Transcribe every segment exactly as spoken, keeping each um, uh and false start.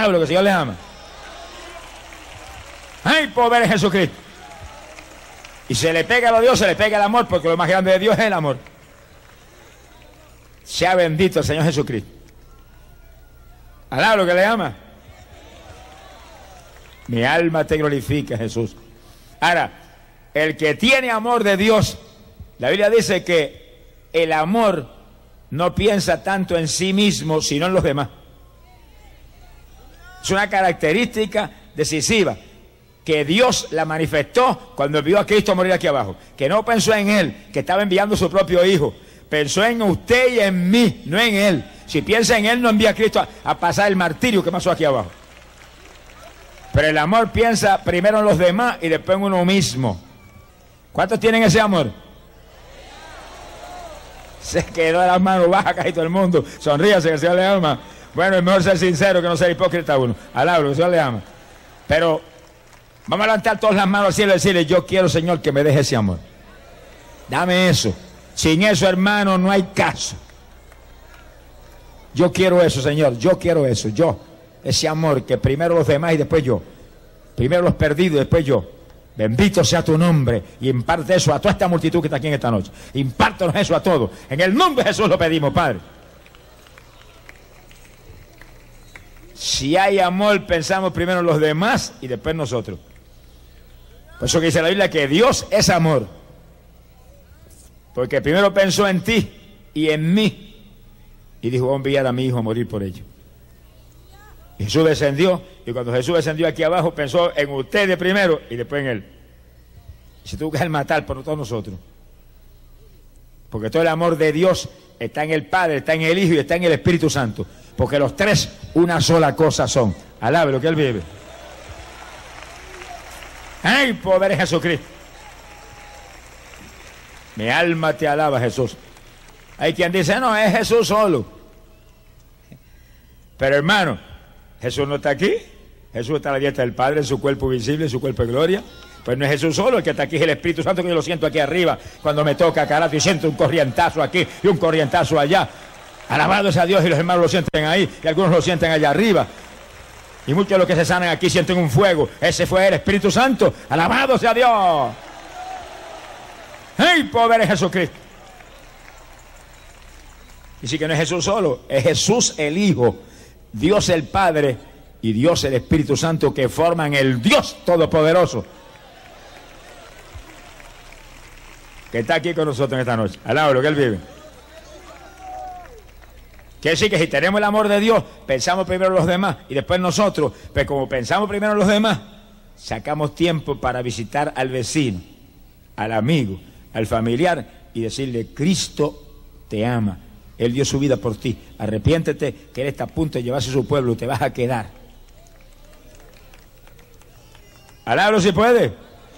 Alaba lo que el Señor le ama. ¡Ay, poder es Jesucristo! Y se le pega a los Dios, se le pega el amor, porque lo más grande de Dios es el amor. Sea bendito el Señor Jesucristo. Alaba lo que le ama. Mi alma te glorifica, Jesús. Ahora, el que tiene amor de Dios, la Biblia dice que el amor no piensa tanto en sí mismo, sino en los demás. Es una característica decisiva que Dios la manifestó cuando vio a Cristo morir aquí abajo. Que no pensó en Él, que estaba enviando a su propio Hijo. Pensó en usted y en mí, no en Él. Si piensa en Él, no envía a Cristo a, a pasar el martirio que pasó aquí abajo. Pero el amor piensa primero en los demás y después en uno mismo. ¿Cuántos tienen ese amor? Se quedó de las manos bajas casi todo el mundo. Sonríase, que el Señor le ama. Bueno, es mejor ser sincero que no ser hipócrita uno. Alabro, que el Señor le ama. Pero vamos a levantar todas las manos al cielo y decirle: yo quiero, Señor, que me deje ese amor. Dame eso. Sin eso, hermano, no hay caso. Yo quiero eso, Señor. Yo quiero eso. Yo. Ese amor que primero los demás y después yo. Primero los perdidos y después yo. Bendito sea tu nombre. Y imparte eso a toda esta multitud que está aquí en esta noche. Impártanos eso a todos. En el nombre de Jesús lo pedimos, Padre. Si hay amor, pensamos primero en los demás y después nosotros. Por eso que dice la Biblia que Dios es amor. Porque primero pensó en ti y en mí. Y dijo: voy a enviar a mi hijo a morir por ello. Y Jesús descendió. Y cuando Jesús descendió aquí abajo, pensó en ustedes primero y después en él. Y se tuvo que matar por todos nosotros. Porque todo el amor de Dios está en el Padre, está en el Hijo y está en el Espíritu Santo. Porque los tres una sola cosa son. Alabe lo que Él vive. ¡Ay, poder es Jesucristo! Mi alma te alaba, Jesús. Hay quien dice: no, es Jesús solo. Pero hermano, Jesús no está aquí. Jesús está a la diestra del Padre, en su cuerpo visible, en su cuerpo de gloria. Pues no es Jesús solo, el que está aquí es el Espíritu Santo, que yo lo siento aquí arriba cuando me toca carato y siento un corrientazo aquí y un corrientazo allá. Alabado sea Dios, y los hermanos lo sienten ahí y algunos lo sienten allá arriba. Y muchos de los que se sanan aquí sienten un fuego. Ese fue el Espíritu Santo. Alabado sea Dios. ¡Hey, poder es Jesucristo! Y sí que no es Jesús solo, es Jesús el Hijo, Dios el Padre y Dios el Espíritu Santo, que forman el Dios Todopoderoso, que está aquí con nosotros en esta noche. Alaba lo que Él vive. Quiere decir que si tenemos el amor de Dios, pensamos primero en los demás y después nosotros. Pero como pensamos primero en los demás, sacamos tiempo para visitar al vecino, al amigo, al familiar y decirle: Cristo te ama. Él dio su vida por ti. Arrepiéntete, que Él está a punto de llevarse a su pueblo y te vas a quedar. Alábalo si puede.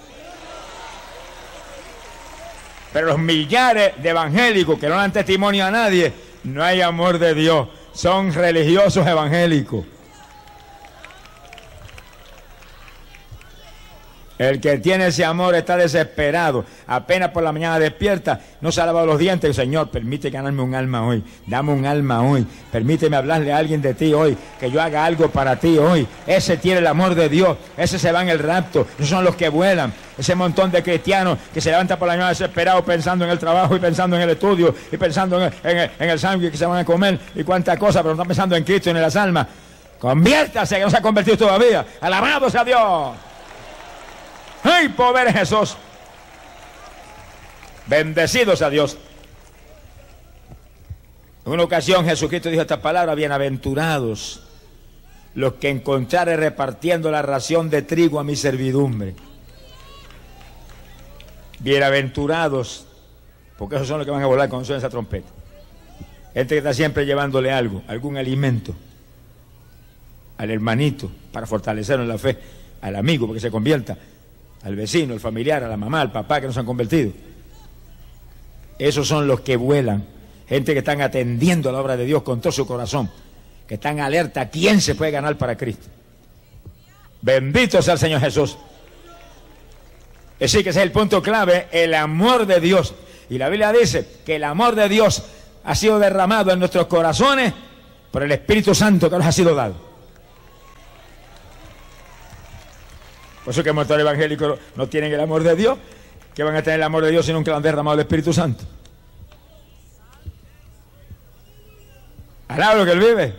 Pero los millares de evangélicos que no dan testimonio a nadie, no hay amor de Dios. Son religiosos evangélicos. El que tiene ese amor está desesperado. Apenas por la mañana despierta, no se ha lavado los dientes. Señor, permite ganarme un alma hoy. Dame un alma hoy. Permíteme hablarle a alguien de ti hoy. Que yo haga algo para ti hoy. Ese tiene el amor de Dios. Ese se va en el rapto. Esos son los que vuelan. Ese montón de cristianos que se levantan por la mañana desesperados pensando en el trabajo y pensando en el estudio y pensando en el, en el, en el sándwich que se van a comer y cuántas cosas, pero no están pensando en Cristo y en las almas. Conviértase, que no se ha convertido todavía. Alabado sea Dios. ¡Ay, poder Jesús! Bendecidos a Dios. En una ocasión Jesucristo dijo esta palabra: bienaventurados los que encontrare repartiendo la ración de trigo a mi servidumbre. Bienaventurados, porque esos son los que van a volar cuando suene esa trompeta. Gente que está siempre llevándole algo, algún alimento al hermanito para fortalecerlo en la fe, al amigo porque se convierta, al vecino, al familiar, a la mamá, al papá que no se han convertido. Esos son los que vuelan. Gente que están atendiendo a la obra de Dios con todo su corazón, que están alerta a quién se puede ganar para Cristo. Bendito sea el Señor Jesús. Es decir, que ese es el punto clave, el amor de Dios. Y la Biblia dice que el amor de Dios ha sido derramado en nuestros corazones por el Espíritu Santo que nos ha sido dado. Por eso que muchos evangélicos no tienen el amor de Dios. ¿Qué van a tener el amor de Dios si nunca lo han derramado el Espíritu Santo? Alaba lo que Él vive.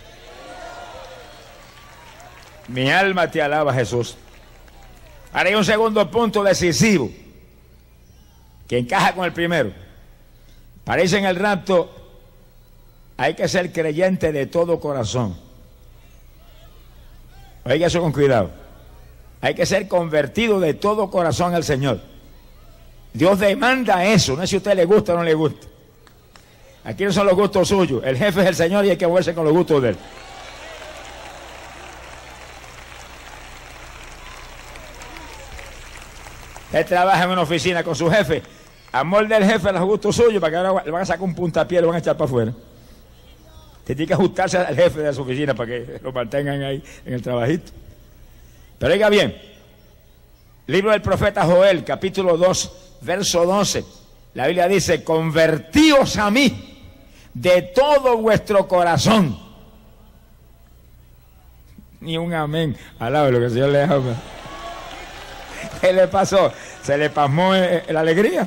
Mi alma te alaba, Jesús. Ahora hay un segundo punto decisivo que encaja con el primero. Parece en el rapto hay que ser creyente de todo corazón. Oiga eso con cuidado. Hay que ser convertido de todo corazón al Señor. Dios demanda eso, no es si a usted le gusta o no le gusta. Aquí no son los gustos suyos. El jefe es el Señor y hay que moverse con los gustos de Él. Él trabaja en una oficina con su jefe. Amor del jefe a los gustos suyos, para que ahora le van a sacar un puntapié y lo van a echar para afuera. Te tiene que ajustarse al jefe de su oficina para que lo mantengan ahí en el trabajito. Pero oiga bien, libro del profeta Joel, capítulo dos, verso doce. La Biblia dice: convertíos a mí de todo vuestro corazón. Ni un amén. Alaba lo que el Señor le ama. ¿Qué le pasó? ¿Se le pasmó la alegría?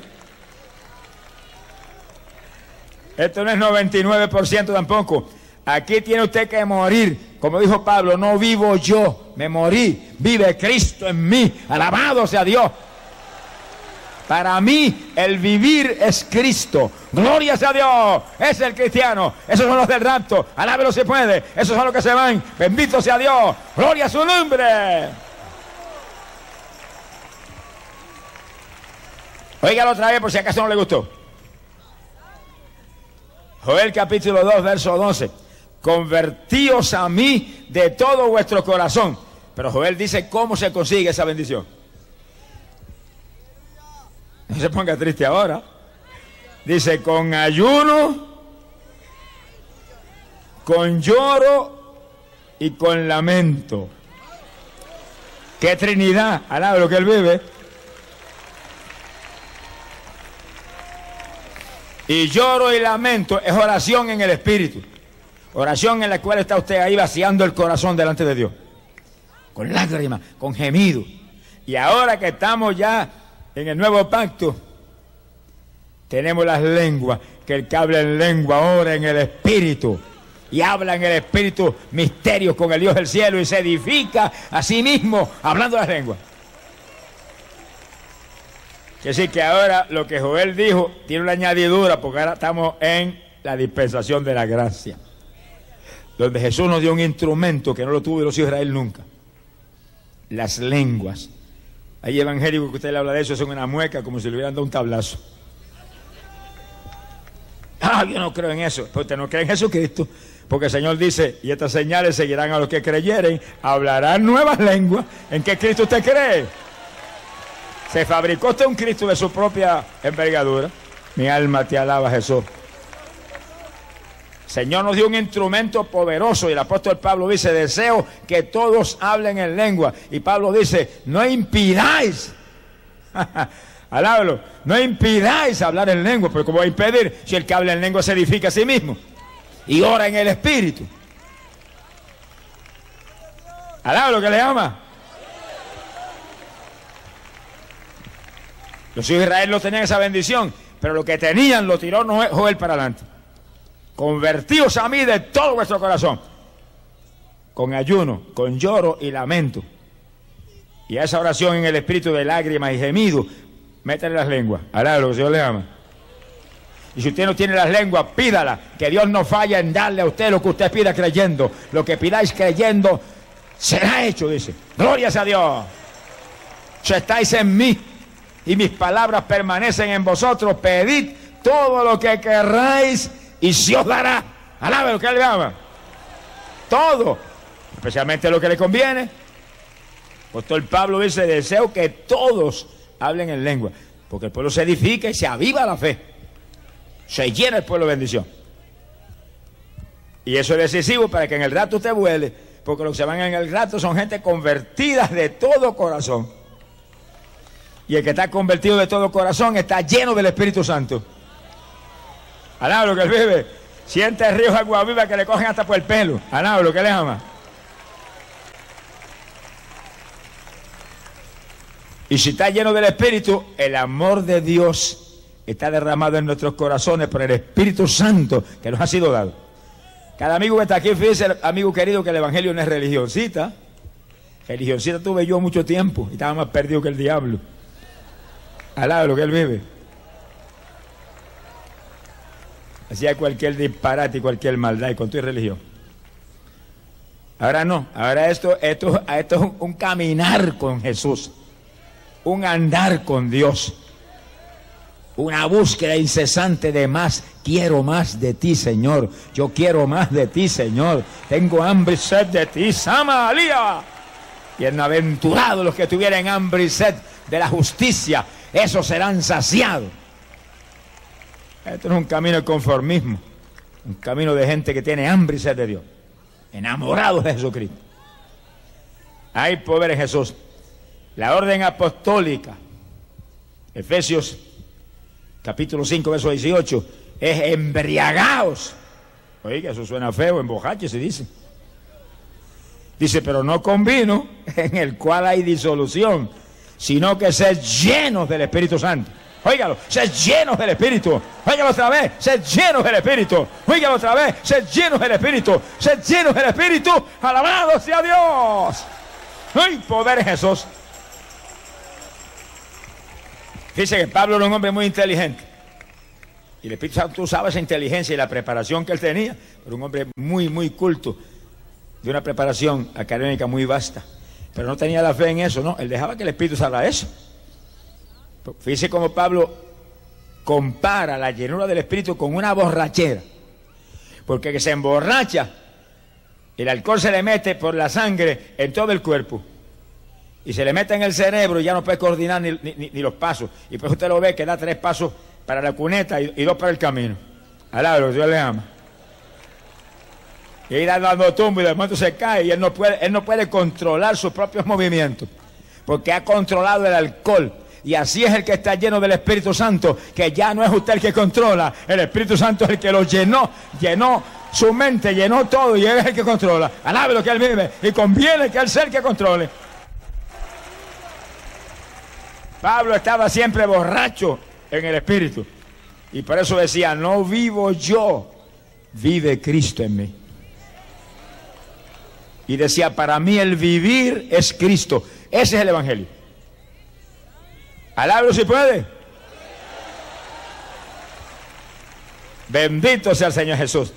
Esto no es noventa y nueve por ciento tampoco. Aquí tiene usted que morir. Como dijo Pablo, no vivo yo, me morí. Vive Cristo en mí. Alabado sea Dios. Para mí el vivir es Cristo. Gloria sea Dios. Es el cristiano. Esos son los del rapto. Alábelo si puede. Esos son los que se van. Bendito sea Dios. Gloria a su nombre. Óigalo otra vez por si acaso no le gustó. Joel capítulo dos, verso doce. Convertíos a mí de todo vuestro corazón. Pero Joel dice cómo se consigue esa bendición. No se ponga triste ahora. Dice: con ayuno, con lloro y con lamento. ¡Qué Trinidad! Alaba lo que Él vive. Y lloro y lamento es oración en el Espíritu. Oración en la cual está usted ahí vaciando el corazón delante de Dios. Con lágrimas, con gemido. Y ahora que estamos ya en el nuevo pacto, tenemos las lenguas, que el que habla en lengua ora en el Espíritu. Y habla en el Espíritu misterios con el Dios del cielo y se edifica a sí mismo hablando las lenguas. Que sí, que ahora lo que Joel dijo tiene una añadidura, porque ahora estamos en la dispensación de la gracia, donde Jesús nos dio un instrumento que no lo tuvo los hijos de Israel nunca: las lenguas. Hay evangélicos que usted le habla de eso, son una mueca como si le hubieran dado un tablazo. Ah, yo no creo en eso. Pues usted no cree en Jesucristo, porque el Señor dice: y estas señales seguirán a los que creyeren, hablarán nuevas lenguas. ¿En qué Cristo usted cree? Se fabricó usted un Cristo de su propia envergadura. Mi alma te alaba, Jesús. El Señor nos dio un instrumento poderoso y el apóstol Pablo dice: deseo que todos hablen en lengua. Y Pablo dice: no impidáis. Alábalo. No impidáis hablar en lengua, porque ¿cómo va a impedir si el que habla en lengua se edifica a sí mismo y ora en el Espíritu? Alábalo, que le ama. Los hijos de Israel no tenían esa bendición, pero lo que tenían lo tiró Joel para adelante. Convertíos a mí de todo vuestro corazón, con ayuno, con lloro y lamento. Y a esa oración en el espíritu de lágrimas y gemido, métele las lenguas. Alá, lo que el Señor le ama. Y si usted no tiene las lenguas, pídala, que Dios no falla en darle a usted lo que usted pida creyendo. Lo que pidáis creyendo será hecho, dice. Gloria a Dios. Si estáis en mí y mis palabras permanecen en vosotros, pedid todo lo que querráis y se os dará. Alabe lo que Él le ama. Todo, especialmente lo que le conviene. El apóstol Pablo dice: deseo que todos hablen en lengua, porque el pueblo se edifica y se aviva la fe. Se llena el pueblo de bendición. Y eso es decisivo para que en el rato usted vuele, porque los que se van en el rato son gente convertida de todo corazón. Y el que está convertido de todo corazón está lleno del Espíritu Santo. Alaba lo que Él vive. Siente ríos de agua viva que le cogen hasta por el pelo. Alaba lo que Él ama. Y si está lleno del Espíritu, el amor de Dios está derramado en nuestros corazones por el Espíritu Santo que nos ha sido dado. Cada amigo que está aquí, fíjese, amigo querido, que el Evangelio no es religioncita. Religioncita tuve yo mucho tiempo y estaba más perdido que el diablo. Al lado de lo que él vive. Hacía cualquier disparate y cualquier maldad y con tu religión. Ahora no, ahora esto, esto, esto es un, un caminar con Jesús, un andar con Dios, una búsqueda incesante de más. Quiero más de ti, Señor. Yo quiero más de ti, Señor. Tengo hambre y sed de ti, Samalia. Bienaventurados los que tuvieran hambre y sed de la justicia, esos serán saciados. Esto no es un camino de conformismo, un camino de gente que tiene hambre y sed de Dios, enamorados de Jesucristo. Hay poder en Jesús. La orden apostólica, Efesios capítulo cinco, verso dieciocho, es embriagaos. Oiga, eso suena feo, emborrache se dice. Dice, pero no con vino, en el cual hay disolución, sino que sed llenos del Espíritu Santo. Óigalo, sed llenos del Espíritu. Óigalo otra vez, sed llenos del Espíritu. Óigalo otra vez, sed llenos del Espíritu. Sed llenos del Espíritu. Alabado sea Dios. ¡Ay, poder en Jesús! Dice que Pablo era un hombre muy inteligente. Y el Espíritu Santo usaba esa inteligencia y la preparación que él tenía. Era un hombre muy, muy culto, de una preparación académica muy vasta. Pero no tenía la fe en eso, no. Él dejaba que el Espíritu usara eso. Fíjese cómo Pablo compara la llenura del Espíritu con una borrachera. Porque que se emborracha, el alcohol se le mete por la sangre en todo el cuerpo. Y se le mete en el cerebro y ya no puede coordinar ni, ni, ni los pasos. Y pues usted lo ve que da tres pasos para la cuneta y, y dos para el camino. Alabado, Dios le ama. Y ahí dando tumbo y de momento se cae y él no puede, él no puede controlar sus propios movimientos. Porque ha controlado el alcohol. Y así es el que está lleno del Espíritu Santo, que ya no es usted el que controla, el Espíritu Santo es el que lo llenó, llenó su mente, llenó todo y él es el que controla. Alabe lo que él vive y conviene que él sea el que controle. Pablo estaba siempre borracho en el Espíritu y por eso decía, no vivo yo, vive Cristo en mí. Y decía, para mí el vivir es Cristo. Ese es el Evangelio. Alábalo si puede. Bendito sea el Señor Jesús.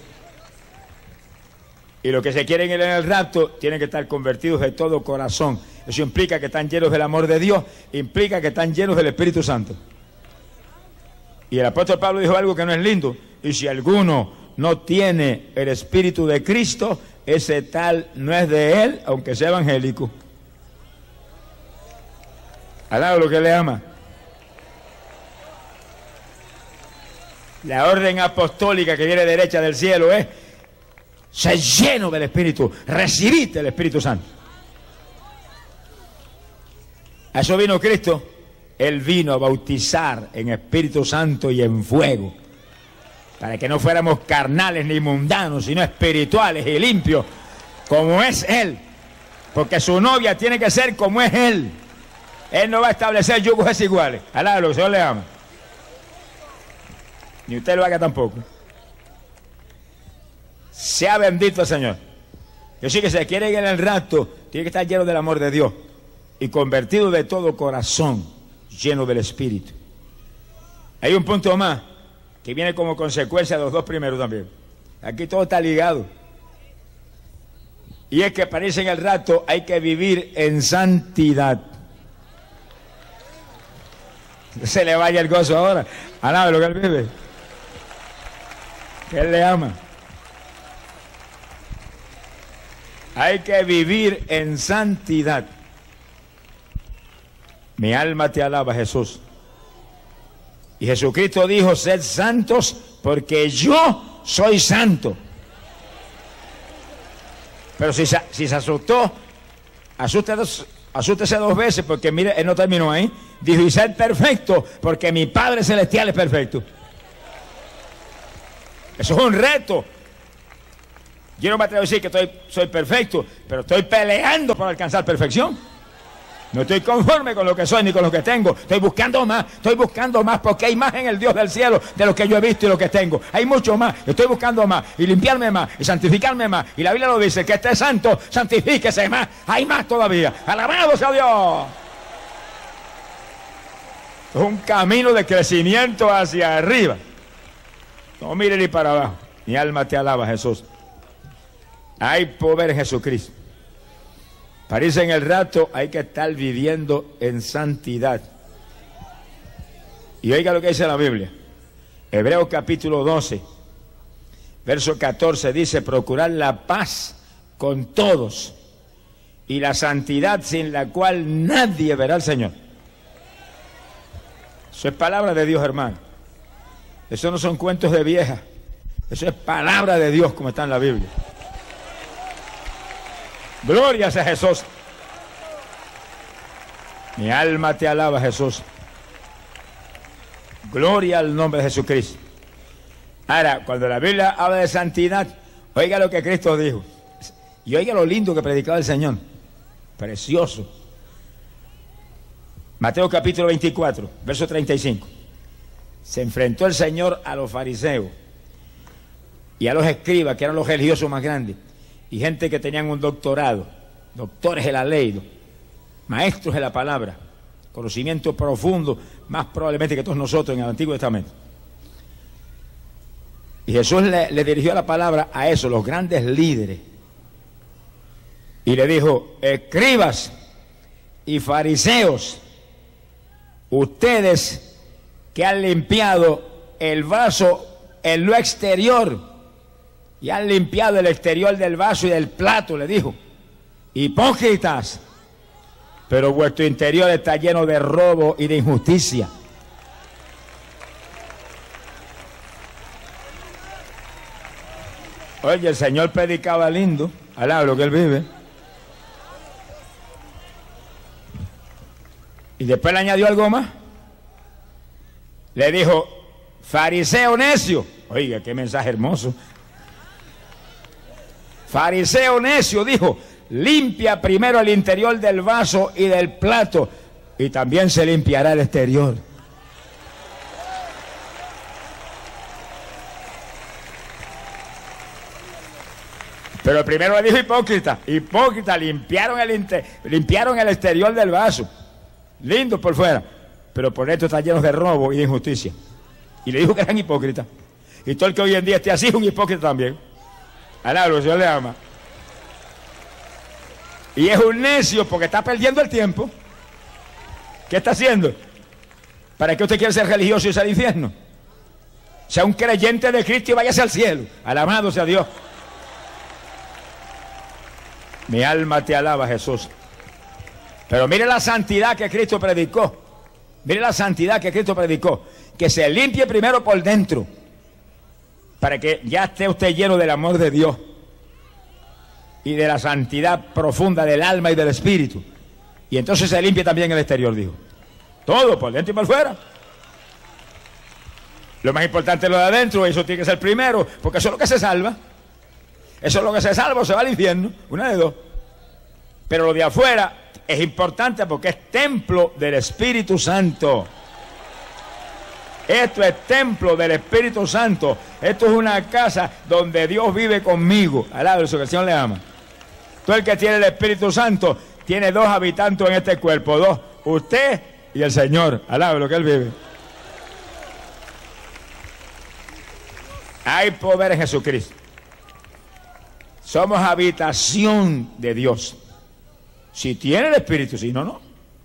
Y los que se quieren ir en el rapto tienen que estar convertidos de todo corazón. Eso implica que están llenos del amor de Dios, implica que están llenos del Espíritu Santo. Y el apóstol Pablo dijo algo que no es lindo. Y si alguno no tiene el Espíritu de Cristo, ese tal no es de él, aunque sea evangélico. Alaba lo que le ama. La orden apostólica que viene derecha del cielo es ser lleno del Espíritu, recibiste el Espíritu Santo. A eso vino Cristo. Él vino a bautizar en Espíritu Santo y en fuego, para que no fuéramos carnales ni mundanos, sino espirituales y limpios, como es Él. Porque su novia tiene que ser como es Él. Él no va a establecer yugos desiguales. Alá, lo que el Señor le ama. Ni usted lo haga tampoco. Sea bendito el Señor. Yo sí que se quiere ir en el rapto, tiene que estar lleno del amor de Dios y convertido de todo corazón, lleno del Espíritu. Hay un punto más que viene como consecuencia de los dos primeros también. Aquí todo está ligado. Y es que parece en el rapto hay que vivir en santidad. Se le vaya el gozo ahora. Alabe lo que él vive. Que él le ama. Hay que vivir en santidad. Mi alma te alaba, Jesús. Y Jesucristo dijo, sed santos porque yo soy santo. Pero si, si se asustó, asústese, asústese dos veces porque mire, él no terminó ahí. Dijo, y sed perfecto porque mi Padre Celestial es perfecto. Eso es un reto. Yo no me atrevo a decir que estoy, soy perfecto, pero estoy peleando por alcanzar perfección. No estoy conforme con lo que soy ni con lo que tengo. Estoy buscando más, estoy buscando más, porque hay más en el Dios del cielo de lo que yo he visto y lo que tengo. Hay mucho más. Estoy buscando más y limpiarme más y santificarme más. Y la Biblia lo dice, que esté santo, santifíquese más. Hay más todavía. ¡Alabado sea Dios! Es un camino de crecimiento hacia arriba. No mire ni para abajo. Mi alma te alaba, Jesús. Hay poder en Jesucristo. Parece en el rato hay que estar viviendo en santidad. Y oiga lo que dice la Biblia. Hebreos capítulo doce, verso catorce dice, procurar la paz con todos y la santidad sin la cual nadie verá al Señor. Eso es palabra de Dios, hermano. Eso no son cuentos de vieja. Eso es palabra de Dios como está en la Biblia. Gloria a Jesús. Mi alma te alaba, Jesús. Gloria al nombre de Jesucristo. Ahora, cuando la Biblia habla de santidad, oiga lo que Cristo dijo. Y oiga lo lindo que predicaba el Señor. Precioso. Mateo capítulo veinticuatro, verso treinta y cinco. Se enfrentó el Señor a los fariseos y a los escribas, que eran los religiosos más grandes, y gente que tenían un doctorado, doctores de la ley, maestros de la palabra, conocimiento profundo, más probablemente que todos nosotros en el Antiguo Testamento. Y Jesús le, le dirigió la palabra a esos, los grandes líderes, y le dijo, escribas y fariseos, ustedes que han limpiado el vaso en lo exterior y han limpiado el exterior del vaso y del plato, le dijo, hipócritas, pero vuestro interior está lleno de robo y de injusticia. Oye, el Señor predicaba lindo, alaba lo que Él vive. Y después le añadió algo más. Le dijo, fariseo necio. Oiga, qué mensaje hermoso. Fariseo necio, dijo, limpia primero el interior del vaso y del plato, y también se limpiará el exterior. Pero primero le dijo hipócrita. Hipócrita, limpiaron el, inter, limpiaron el exterior del vaso. Lindo por fuera, pero por dentro está lleno de robo y de injusticia. Y le dijo que eran hipócritas. Y todo el que hoy en día esté así es un hipócrita también. Alabro, el Señor le ama. Y es un necio porque está perdiendo el tiempo. ¿Qué está haciendo? ¿Para qué usted quiere ser religioso y irse al infierno? Sea un creyente de Cristo y váyase al cielo. Alabado sea Dios. Mi alma te alaba, Jesús. Pero mire la santidad que Cristo predicó. Mire la santidad que Cristo predicó. Que se limpie primero por dentro, para que ya esté usted lleno del amor de Dios y de la santidad profunda del alma y del espíritu. Y entonces se limpie también el exterior, dijo. Todo, por dentro y por fuera. Lo más importante es lo de adentro, eso tiene que ser primero, porque eso es lo que se salva. Eso es lo que se salva o se va al infierno, una de dos. Pero lo de afuera es importante porque es templo del Espíritu Santo. Esto es templo del Espíritu Santo. Esto es una casa donde Dios vive conmigo. Alaba eso, que el Señor le ama. Todo el que tiene el Espíritu Santo tiene dos habitantes en este cuerpo. Dos, usted y el Señor. Alaba lo que Él vive. Hay poder en Jesucristo. Somos habitación de Dios. Si tiene el Espíritu, si no, no.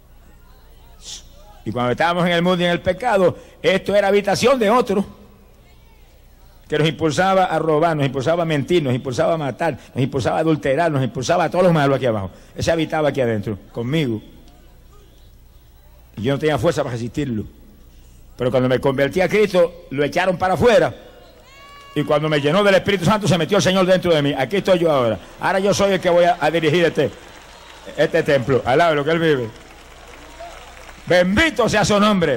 Y cuando estábamos en el mundo y en el pecado, esto era habitación de otro, que nos impulsaba a robar, nos impulsaba a mentir, nos impulsaba a matar, nos impulsaba a adulterar, nos impulsaba a todos los malos aquí abajo. Ese habitaba aquí adentro, conmigo. Y yo no tenía fuerza para resistirlo. Pero cuando me convertí a Cristo, lo echaron para afuera. Y cuando me llenó del Espíritu Santo, se metió el Señor dentro de mí. Aquí estoy yo ahora. Ahora yo soy el que voy a, a dirigir este, este templo. Alaba lo que Él vive. Bendito sea su nombre.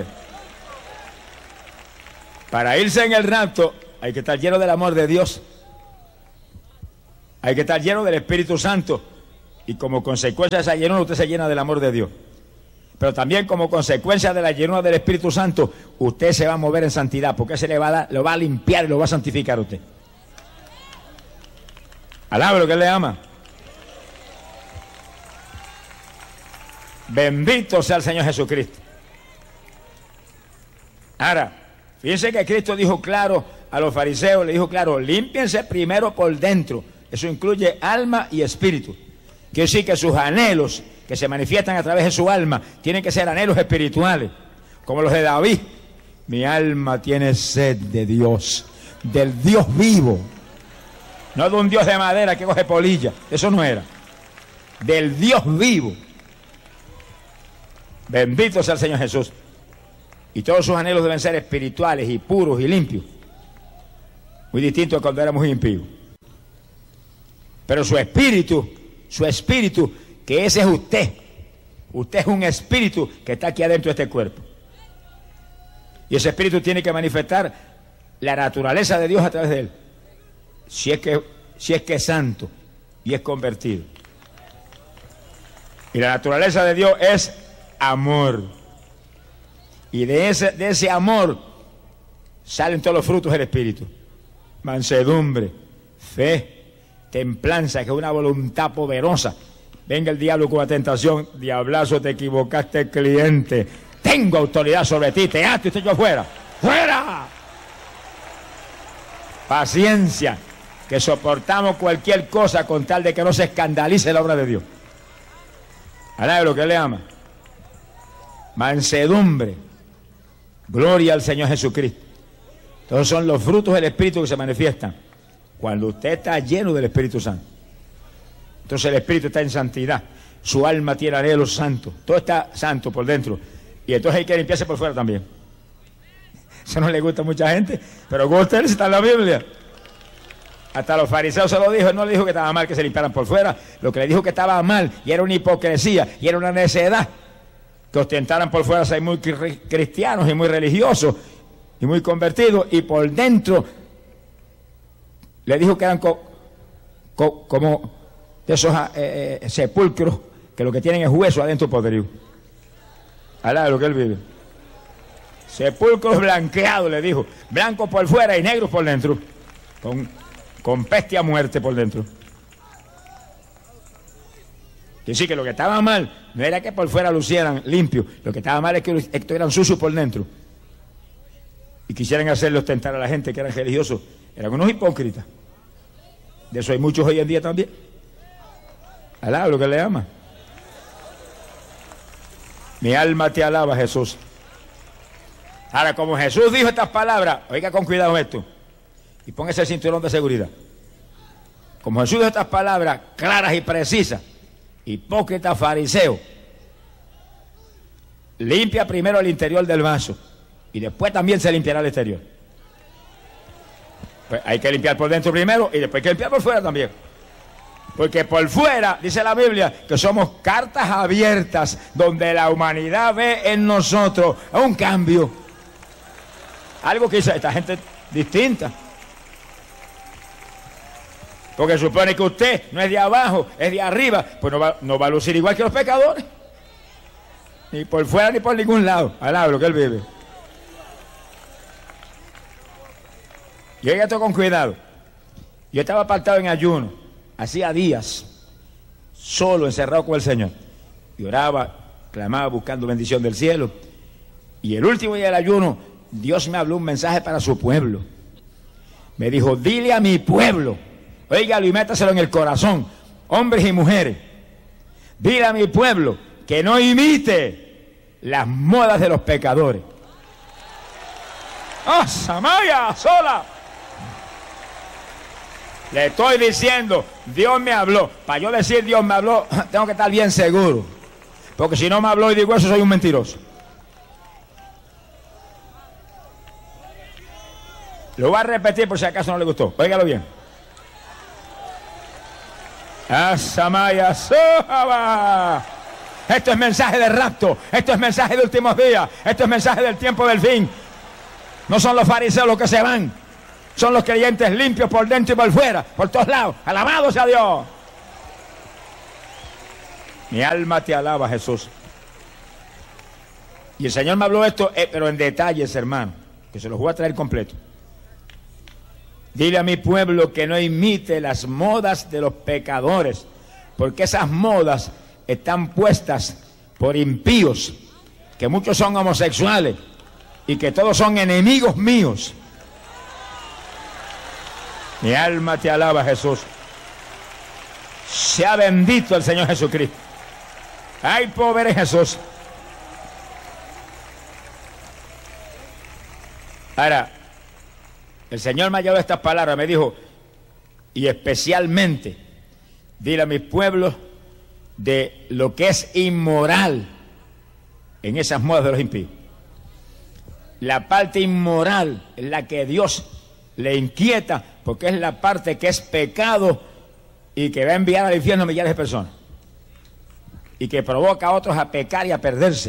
Para irse en el rapto hay que estar lleno del amor de Dios. Hay que estar lleno del Espíritu Santo. Y como consecuencia de esa llenura usted se llena del amor de Dios. Pero también como consecuencia de la llenura del Espíritu Santo, usted se va a mover en santidad, porque se le va a dar, lo va a limpiar y lo va a santificar a usted. Alabe lo que él le ama. Bendito sea el Señor Jesucristo. Ahora, fíjense que Cristo dijo claro a los fariseos, le dijo claro, límpiense primero por dentro. Eso incluye alma y espíritu. Quiere decir que sus anhelos que se manifiestan a través de su alma tienen que ser anhelos espirituales, como los de David. Mi alma tiene sed de Dios, del Dios vivo. No de un Dios de madera que coge polilla, eso no era. Del Dios vivo. Bendito sea el Señor Jesús. Y todos sus anhelos deben ser espirituales y puros y limpios. Muy distinto a cuando éramos impíos. Pero su espíritu, su espíritu, que ese es usted. Usted es un espíritu que está aquí adentro de este cuerpo. Y ese espíritu tiene que manifestar la naturaleza de Dios a través de él. Si es que, si es, que es santo y es convertido. Y la naturaleza de Dios es amor. Y de ese, de ese amor salen todos los frutos del Espíritu. Mansedumbre, fe, templanza, que es una voluntad poderosa. Venga el diablo con la tentación, diablazo, te equivocaste, cliente. Tengo autoridad sobre ti, te ato y estoy yo fuera. ¡Fuera! Paciencia, que soportamos cualquier cosa con tal de que no se escandalice la obra de Dios. Alabe lo que le ama. Mansedumbre, gloria al Señor Jesucristo. Todos son los frutos del Espíritu que se manifiestan cuando usted está lleno del Espíritu Santo. Entonces el Espíritu está en santidad, su alma tiene anhelos santos, todo está santo por dentro, y entonces hay que limpiarse por fuera también. Eso no le gusta a mucha gente, pero gusta él, está en la Biblia. Hasta a los fariseos se lo dijo, él no le dijo que estaba mal que se limpiaran por fuera, lo que le dijo que estaba mal, y era una hipocresía, y era una necedad, que ostentaran por fuera ser muy cristianos y muy religiosos, y muy convertidos, y por dentro le dijo que eran co, co, como de esos eh, eh, sepulcros, que lo que tienen es hueso adentro podrido. Alá de lo que él vive. Sepulcros blanqueados, le dijo, blancos por fuera y negros por dentro, con, con peste a muerte por dentro. Y sí, que lo que estaba mal no era que por fuera lucieran limpios, lo que estaba mal es que estuvieran sucios por dentro. Y quisieran hacerle ostentar a la gente que eran religiosos. Eran unos hipócritas. De eso hay muchos hoy en día también. Alá lo que le ama. Mi alma te alaba, Jesús. Ahora, como Jesús dijo estas palabras, oiga con cuidado esto, y póngase el cinturón de seguridad. Como Jesús dijo estas palabras claras y precisas, hipócrita fariseo, limpia primero el interior del vaso, y después también se limpiará el exterior. Pues hay que limpiar por dentro primero, y después hay que limpiar por fuera también. Porque por fuera, dice la Biblia, que somos cartas abiertas, donde la humanidad ve en nosotros un cambio. Algo que dice esta gente distinta. Porque supone que usted no es de abajo, es de arriba, pues no va, no va a lucir igual que los pecadores. Ni por fuera ni por ningún lado. Alá lo que él vive. Y oiga esto con cuidado. Yo estaba apartado en ayuno, hacía días, solo, encerrado con el Señor. Y oraba, clamaba, buscando bendición del cielo. Y el último día del ayuno, Dios me habló un mensaje para su pueblo. Me dijo, dile a mi pueblo, óigalo y métaselo en el corazón, hombres y mujeres, dile a mi pueblo que no imite las modas de los pecadores. ¡Ah, Samaya, sola! Le estoy diciendo, Dios me habló. Para yo decir Dios me habló, tengo que estar bien seguro. Porque si no me habló y digo eso, soy un mentiroso. Lo voy a repetir por si acaso no le gustó. Óigalo bien. Asamaya Sohaba. Esto es mensaje de rapto. Esto es mensaje de últimos días. Esto es mensaje del tiempo del fin. No son los fariseos los que se van. Son los creyentes limpios por dentro y por fuera, por todos lados. Alabado sea Dios. Mi alma te alaba, Jesús. Y el Señor me habló esto, eh, pero en detalles, hermano, que se los voy a traer completo. Dile a mi pueblo que no imite las modas de los pecadores, porque esas modas están puestas por impíos, que muchos son homosexuales y que todos son enemigos míos. Mi alma te alaba, Jesús. Sea bendito el Señor Jesucristo. Ay, pobre Jesús. Ahora, el Señor me ha llevado estas palabras, me dijo, y especialmente, dile a mis pueblos de lo que es inmoral en esas modas de los impíos. La parte inmoral es la que Dios le inquieta, porque es la parte que es pecado y que va a enviar al infierno a millares de personas y que provoca a otros a pecar y a perderse.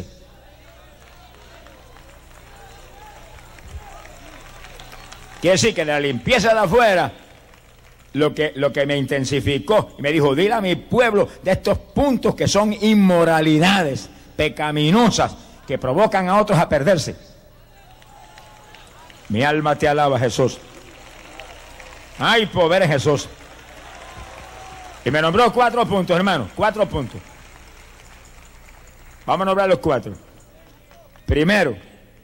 Quiere decir que de la limpieza de afuera, lo que, lo que me intensificó, y me dijo, dile a mi pueblo de estos puntos que son inmoralidades pecaminosas que provocan a otros a perderse. Mi alma te alaba, Jesús. Ay, pobre Jesús. Y me nombró cuatro puntos, hermano, cuatro puntos. Vamos a nombrar los cuatro. Primero,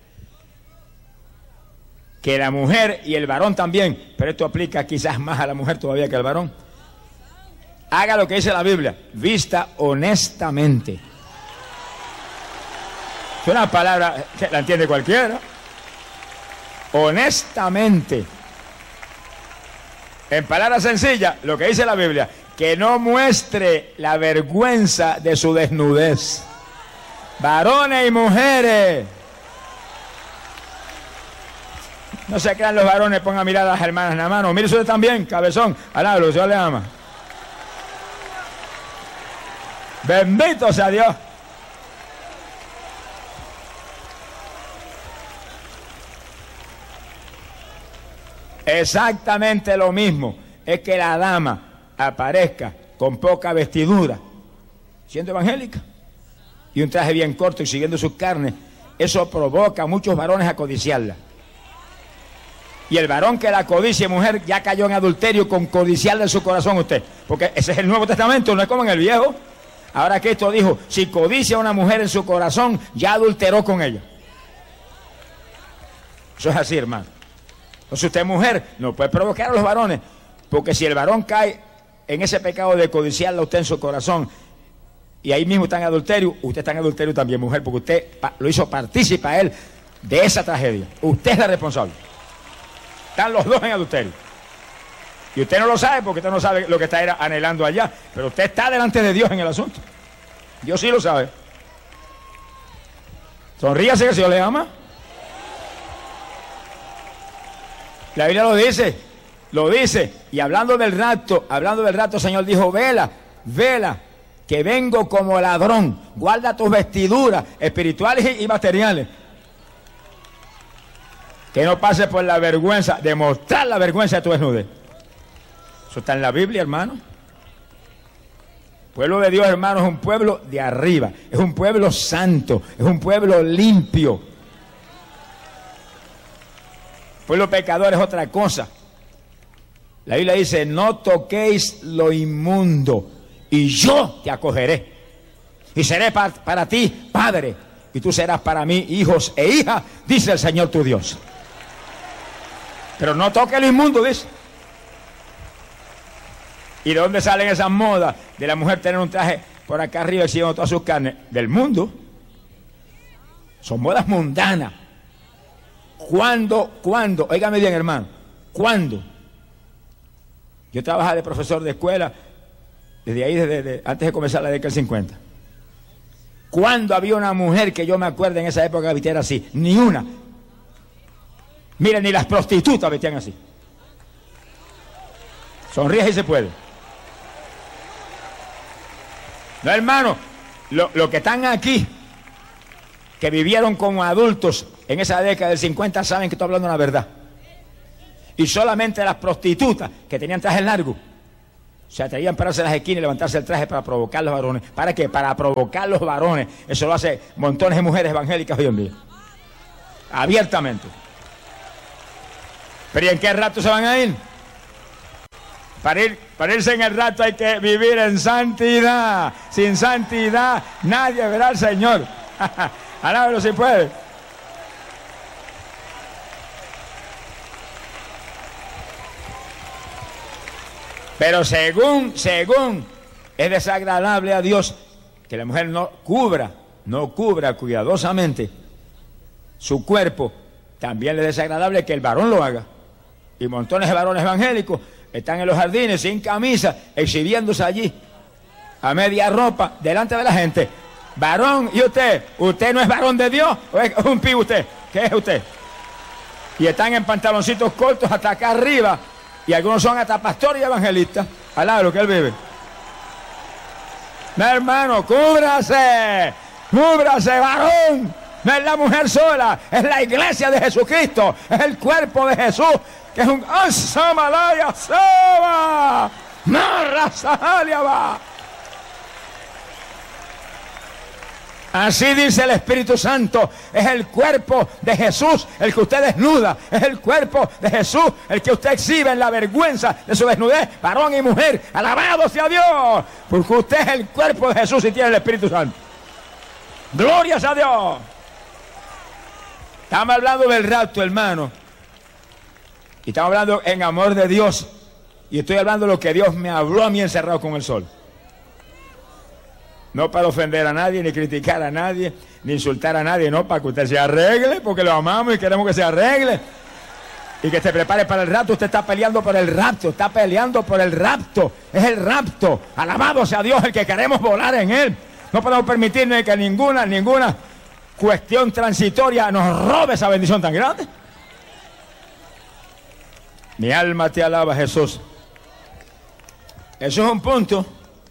que la mujer y el varón también, pero esto aplica quizás más a la mujer todavía que al varón, haga lo que dice la Biblia, vista honestamente. Es una palabra que la entiende cualquiera. Honestamente. En palabras sencillas, lo que dice la Biblia, que no muestre la vergüenza de su desnudez. Varones y mujeres. No se crean los varones, pongan a mirar a las hermanas en la mano. Mire usted también, cabezón. Alábalo, Dios le ama. Bendito sea Dios. Exactamente lo mismo es que la dama aparezca con poca vestidura, siendo evangélica, y un traje bien corto y siguiendo sus carnes. Eso provoca a muchos varones a codiciarla. Y el varón que la codicia, mujer, ya cayó en adulterio con codiciarle en su corazón usted. Porque ese es el Nuevo Testamento, no es como en el Viejo. Ahora Cristo dijo, si codicia a una mujer en su corazón, ya adulteró con ella. Eso es así, hermano. Entonces usted, mujer, no puede provocar a los varones. Porque si el varón cae en ese pecado de codiciarla a usted en su corazón, y ahí mismo está en adulterio, usted está en adulterio también, mujer, porque usted lo hizo partícipe a él de esa tragedia. Usted es la responsable. Están los dos en adulterio. Y usted no lo sabe porque usted no sabe lo que está anhelando allá. Pero usted está delante de Dios en el asunto. Dios sí lo sabe. Sonríase que el Señor le ama. La Biblia lo dice. Lo dice. Y hablando del rapto, hablando del rapto, el Señor dijo, vela, vela, que vengo como ladrón. Guarda tus vestiduras espirituales y materiales. Que no pase por la vergüenza, demostrar la vergüenza de tu desnudez. Eso está en la Biblia, hermano. El pueblo de Dios, hermano, es un pueblo de arriba. Es un pueblo santo. Es un pueblo limpio. El pueblo pecador es otra cosa. La Biblia dice, no toquéis lo inmundo y yo te acogeré. Y seré pa para ti padre y tú serás para mí hijos e hijas, dice el Señor tu Dios. Pero no toque lo inmundo, dice. ¿Y de dónde salen esas modas de la mujer tener un traje por acá arriba exhibiendo todas sus carnes? Del mundo. Son modas mundanas. ¿Cuándo? ¿Cuándo? Óigame bien, hermano. ¿Cuándo? Yo trabajaba de profesor de escuela desde ahí, desde, desde antes de comenzar la década del cincuenta. ¿Cuándo había una mujer que yo me acuerdo en esa época que vistiera así? Ni una. Miren, ni las prostitutas vestían así. Sonríe si se puede. No, hermano, lo, lo que están aquí, que vivieron como adultos en esa década del cincuenta, saben que estoy hablando la verdad. Y solamente las prostitutas que tenían trajes largos Se atrevían a pararse en las esquinas y levantarse el traje para provocar a los varones. ¿Para qué? Para provocar a los varones. Eso lo hace montones de mujeres evangélicas hoy en día. Abiertamente. ¿Pero y en qué rato se van a ir? Para, ir, para irse en el rato hay que vivir en santidad. Sin santidad nadie verá al Señor. Alábalo si puede. Pero según, según es desagradable a Dios que la mujer no cubra, no cubra cuidadosamente su cuerpo, también le es desagradable que el varón lo haga. Y montones de varones evangélicos están en los jardines sin camisa, exhibiéndose allí a media ropa delante de la gente. Varón, ¿y usted? ¿Usted no es varón de Dios? ¿O es un pibe usted? ¿Qué es usted? Y están en pantaloncitos cortos hasta acá arriba. Y algunos son hasta pastores y evangelistas. Al lado de lo que él vive. Mi hermano, cúbrase. Cúbrase, varón. No es la mujer sola, es la iglesia de Jesucristo. Es el cuerpo de Jesús. Que es un Asamalaya Saba. Narra Sahaliaba. Así dice el Espíritu Santo, es el cuerpo de Jesús el que usted desnuda, es el cuerpo de Jesús el que usted exhibe en la vergüenza de su desnudez, varón y mujer, alabado sea Dios, porque usted es el cuerpo de Jesús y tiene el Espíritu Santo. Glorias a Dios. Estamos hablando del rapto, hermano, y estamos hablando en amor de Dios, y estoy hablando de lo que Dios me habló a mí encerrado con el sol. No para ofender a nadie, ni criticar a nadie, ni insultar a nadie, no, para que usted se arregle, porque lo amamos y queremos que se arregle. Y que se prepare para el rapto. Usted está peleando por el rapto, está peleando por el rapto. Es el rapto. Alabado sea Dios, el que queremos volar en él. No podemos permitirnos que ninguna, ninguna cuestión transitoria nos robe esa bendición tan grande. Mi alma te alaba, Jesús. Eso es un punto.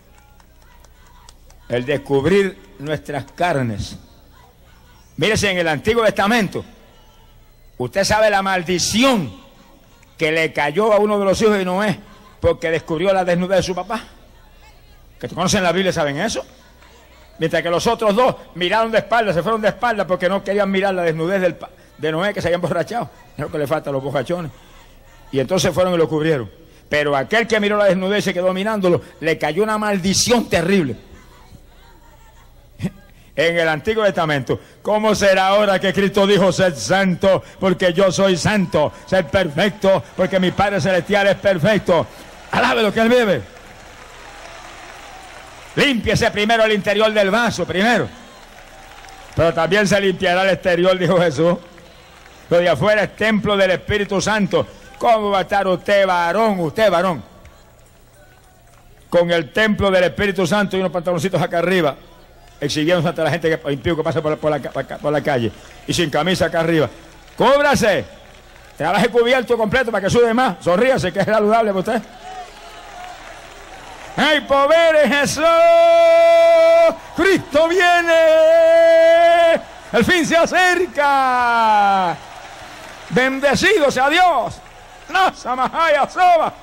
El descubrir nuestras carnes. Mírese, en el Antiguo Testamento, usted sabe la maldición que le cayó a uno de los hijos de Noé porque descubrió la desnudez de su papá. Que conocen la Biblia, ¿saben eso? Mientras que los otros dos miraron de espalda, se fueron de espalda porque no querían mirar la desnudez del, de Noé, que se habían borrachado. Es lo que le falta a los borrachones. Y entonces fueron y lo cubrieron. Pero aquel que miró la desnudez y se quedó mirándolo, le cayó una maldición terrible. En el Antiguo Testamento, ¿cómo será ahora que Cristo dijo: sed santo porque yo soy santo, sed perfecto porque mi Padre Celestial es perfecto? Alabe lo que él vive. Límpiese primero el interior del vaso, primero, pero también se limpiará el exterior, dijo Jesús. Lo de afuera es templo del Espíritu Santo. ¿Cómo va a estar usted, varón, usted, varón, con el templo del Espíritu Santo y unos pantaloncitos acá arriba, exhibiéndose ante la gente que impío que pasa por la, por, la, por la calle y sin camisa acá arriba? ¡Cúbrase! Trabaje cubierto completo para que sude más. Sonríase, que es saludable para usted. ¡Ay, pobre Jesús! ¡Cristo viene! ¡El fin se acerca! ¡Bendecido sea Dios! ¡No, Samahaya Soba!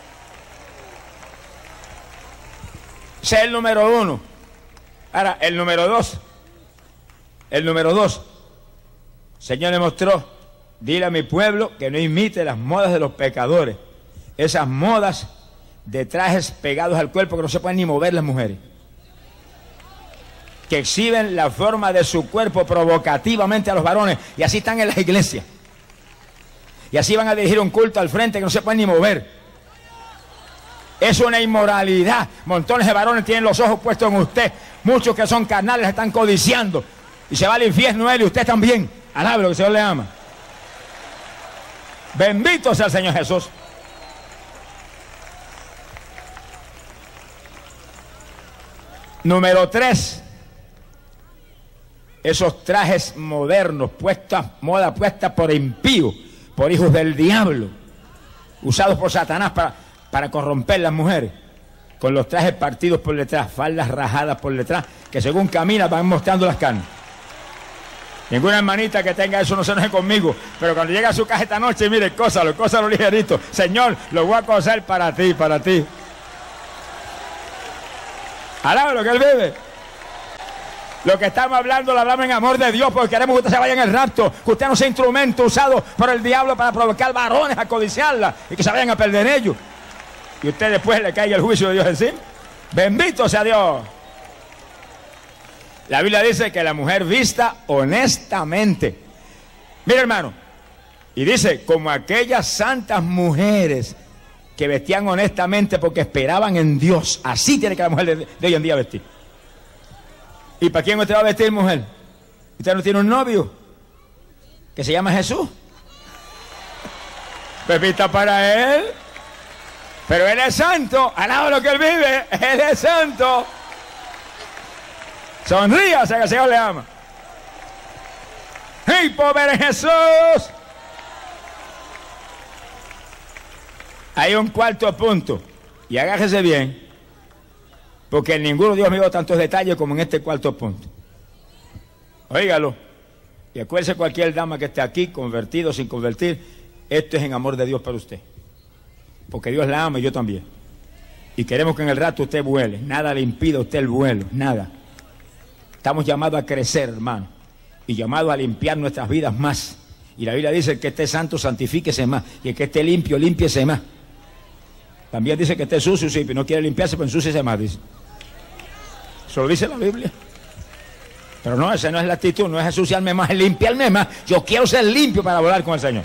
Ese es el número uno. Ahora, el número dos, el número dos, el Señor le mostró: dile a mi pueblo que no imite las modas de los pecadores, esas modas de trajes pegados al cuerpo que no se pueden ni mover las mujeres, que exhiben la forma de su cuerpo provocativamente a los varones, y así están en las iglesias, y así van a dirigir un culto al frente que no se pueden ni mover. Es una inmoralidad. Montones de varones tienen los ojos puestos en usted. Muchos que son carnales están codiciando. Y se va al infierno él y usted también. Alabe lo que el Señor le ama. Bendito sea el Señor Jesús. Número tres. Esos trajes modernos, puestas, moda puesta por impíos, por hijos del diablo, usados por Satanás para... para corromper las mujeres, con los trajes partidos por detrás, faldas rajadas por detrás, que según camina van mostrando las carnes. Ninguna hermanita que tenga eso no se enoje conmigo, pero cuando llega a su casa esta noche, mire, cósalo, cósalo ligerito. Señor, lo voy a coser para ti, para ti. Alaba lo que Él vive. Lo que estamos hablando lo hablamos en amor de Dios, porque queremos que usted se vaya en el rapto, que usted no sea instrumento usado por el diablo para provocar varones a codiciarla y que se vayan a perder en ellos. Y usted después le caiga el juicio de Dios encima. Bendito sea Dios. La Biblia dice que la mujer vista honestamente. Mira, hermano, y dice, como aquellas santas mujeres que vestían honestamente porque esperaban en Dios. Así tiene que la mujer de, de hoy en día vestir. ¿Y para quién usted va a vestir, mujer? ¿Usted no tiene un novio que se llama Jesús? Pepita para Él. Pero Él es santo. Alaba lo que Él vive. Él es santo. Sonríase que el Señor le ama. ¡Hey, pobre Jesús! Hay un cuarto punto. Y agárjese bien. Porque en ninguno Dios me dio tantos detalles como en este cuarto punto. Óigalo. Y acuérdese cualquier dama que esté aquí, convertido o sin convertir, esto es en amor de Dios para usted. Porque Dios la ama y yo también. Y queremos que en el rato usted vuele. Nada le impida a usted el vuelo, nada. Estamos llamados a crecer, hermano. Y llamados a limpiar nuestras vidas más. Y la Biblia dice que esté santo, santifíquese más. Y el que esté limpio, límpiese más. También dice que esté sucio, sí, pero no quiere limpiarse, pero ensúciese más, dice. Eso lo dice la Biblia. Pero no, esa no es la actitud, no es ensuciarme más, es limpiarme más. Yo quiero ser limpio para volar con el Señor.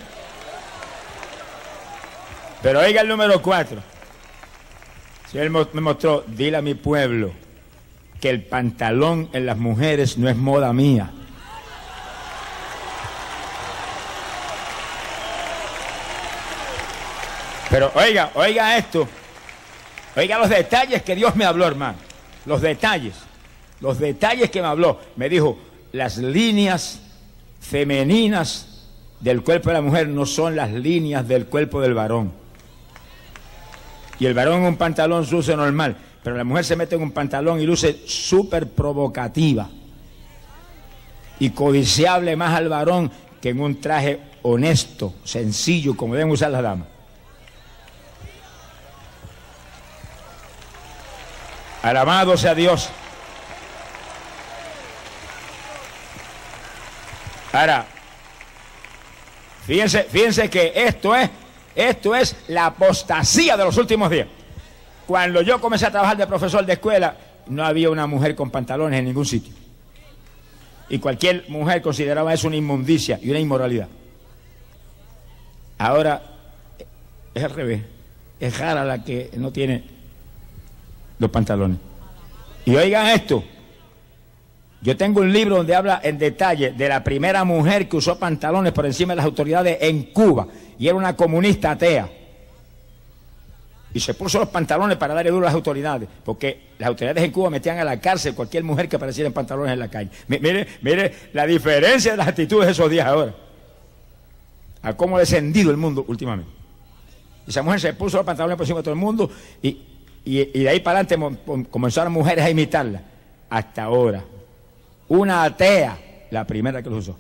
Pero oiga el número cuatro. Si Él me mostró, dile a mi pueblo que el pantalón en las mujeres no es moda mía. Pero oiga, oiga esto. Oiga los detalles que Dios me habló, hermano. Los detalles. Los detalles que me habló. Me dijo, las líneas femeninas del cuerpo de la mujer no son las líneas del cuerpo del varón. Y el varón en un pantalón luce normal, pero la mujer se mete en un pantalón y luce súper provocativa. Y codiciable más al varón que en un traje honesto, sencillo, como deben usar las damas. Alabado sea Dios. Ahora, fíjense, fíjense que esto es, esto es la apostasía de los últimos días. Cuando yo comencé a trabajar de profesor de escuela, no había una mujer con pantalones en ningún sitio. Y cualquier mujer consideraba eso una inmundicia y una inmoralidad. Ahora es al revés. Es rara la que no tiene los pantalones. Y oigan esto. Yo tengo un libro donde habla en detalle de la primera mujer que usó pantalones por encima de las autoridades en Cuba. Y era una comunista atea. Y se puso los pantalones para darle duro a las autoridades. Porque las autoridades en Cuba metían a la cárcel cualquier mujer que apareciera en pantalones en la calle. Mire, mire la diferencia de las actitudes de esos días ahora. A cómo ha descendido el mundo últimamente. Esa mujer se puso los pantalones por encima de todo el mundo y, y, y de ahí para adelante comenzaron mujeres a imitarla. Hasta ahora. Una atea, la primera que los usó.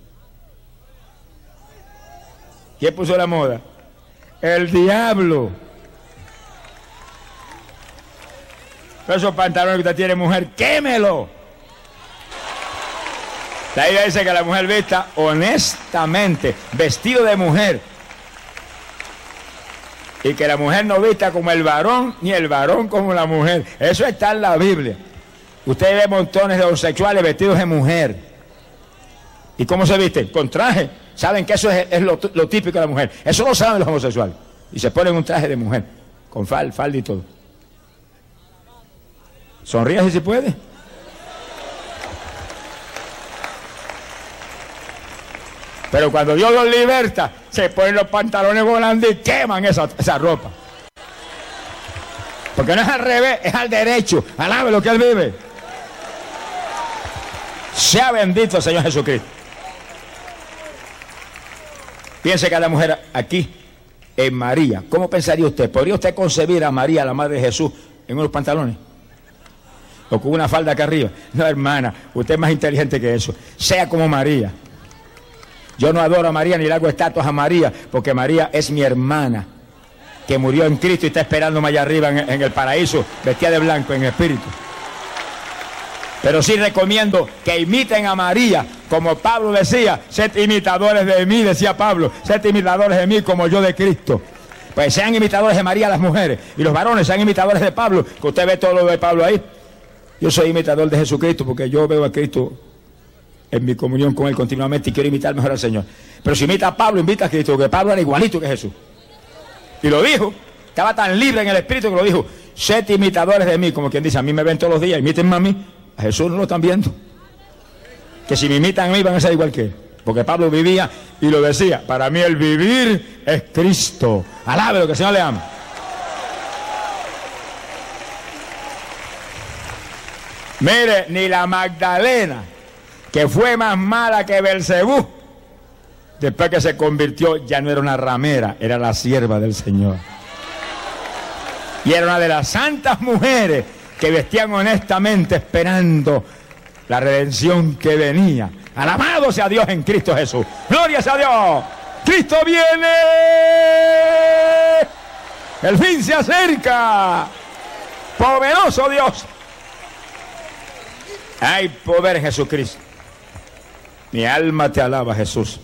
¿Quién puso la moda? El diablo. Pero esos pantalones que usted tiene, mujer, quémelo. La Biblia dice que la mujer vista honestamente, vestido de mujer. Y que la mujer no vista como el varón, ni el varón como la mujer. Eso está en la Biblia. Usted ve montones de homosexuales vestidos de mujer. ¿Y cómo se visten? Con traje. Saben que eso es, es lo, lo típico de la mujer. Eso lo saben los homosexuales. Y se ponen un traje de mujer. Con fal, falda y todo. Sonríe si se puede. Pero cuando Dios los liberta, se ponen los pantalones volando y queman esa, esa ropa. Porque no es al revés, es al derecho. Alabe lo que Él vive. Sea bendito el Señor Jesucristo. Piense cada mujer aquí en María. ¿Cómo pensaría usted? ¿Podría usted concebir a María, la madre de Jesús, en unos pantalones? ¿O con una falda acá arriba? No, hermana, usted es más inteligente que eso. Sea como María. Yo no adoro a María ni le hago estatuas a María, porque María es mi hermana, que murió en Cristo y está esperándome allá arriba en, en el paraíso, vestida de blanco en espíritu. Pero sí recomiendo que imiten a María, como Pablo decía, sed imitadores de mí, decía Pablo, sed imitadores de mí como yo de Cristo. Pues sean imitadores de María las mujeres, y los varones sean imitadores de Pablo, que usted ve todo lo de Pablo ahí. Yo soy imitador de Jesucristo porque yo veo a Cristo en mi comunión con Él continuamente y quiero imitar mejor al Señor. Pero si imita a Pablo, invita a Cristo, porque Pablo era igualito que Jesús. Y lo dijo, estaba tan libre en el Espíritu que lo dijo, sed imitadores de mí, como quien dice, a mí me ven todos los días, imítenme a mí. A Jesús no lo están viendo. Que si me imitan a mí van a ser igual que Él. Porque Pablo vivía y lo decía, para mí el vivir es Cristo. Alabe lo que el Señor le ama. Mire, ni la Magdalena, que fue más mala que Belcebú, después que se convirtió, ya no era una ramera, era la sierva del Señor. Y era una de las santas mujeres que vestían honestamente esperando la redención que venía. Alabado sea Dios en Cristo Jesús. Gloria sea a Dios. Cristo viene. El fin se acerca. Poderoso Dios. Hay poder en Jesucristo. Mi alma te alaba, Jesús.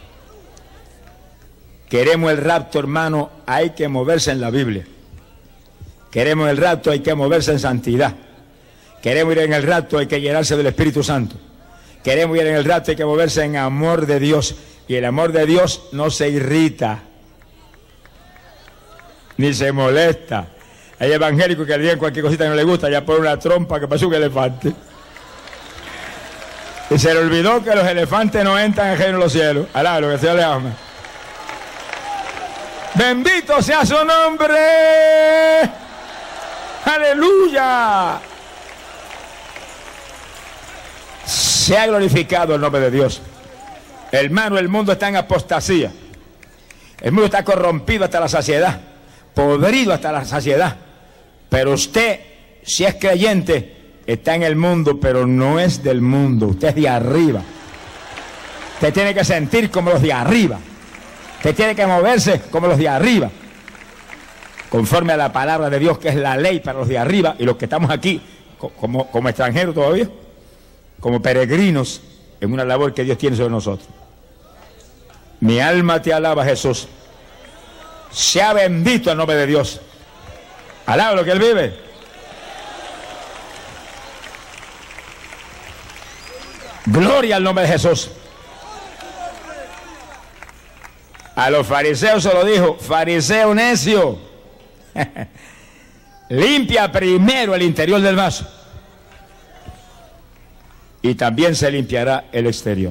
Queremos el rapto, hermano, hay que moverse en la Biblia. Queremos el rapto, hay que moverse en santidad. Queremos ir en el rapto, hay que llenarse del Espíritu Santo. Queremos ir en el rapto, hay que moverse en amor de Dios. Y el amor de Dios no se irrita, ni se molesta. Hay evangélicos que le digan cualquier cosita que no le gusta, ya pone una trompa que parece un elefante. Y se le olvidó que los elefantes no entran en el reino de los cielos. Alá, lo que el Señor le ama. Bendito sea su nombre. Aleluya. Se ha glorificado el nombre de Dios. Hermano, el mundo está en apostasía. El mundo está corrompido hasta la saciedad, podrido hasta la saciedad. Pero usted, si es creyente, está en el mundo, pero no es del mundo. Usted es de arriba. Usted tiene que sentir como los de arriba. Usted tiene que moverse como los de arriba, conforme a la palabra de Dios, que es la ley para los de arriba, y los que estamos aquí como, como extranjeros todavía, como peregrinos en una labor que Dios tiene sobre nosotros. Mi alma te alaba, Jesús. Sea bendito el nombre de Dios. Alaba lo que Él vive. Gloria al nombre de Jesús. A los fariseos se lo dijo, fariseo necio, limpia primero el interior del vaso y también se limpiará el exterior.